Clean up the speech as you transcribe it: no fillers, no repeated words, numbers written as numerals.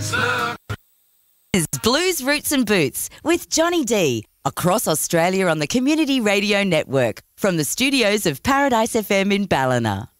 Is Blues Roots and Boots with Johnny D across Australia on the Community Radio Network from the studios of Paradise FM in Ballina.